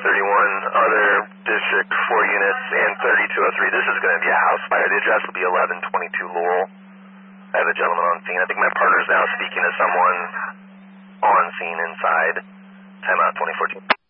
other District 4 units, and 3203. This is going to be a house fire. The address will be 1122 Laurel. I have a gentleman on scene. I think my partner's now speaking to someone on scene inside. Timeout 2014.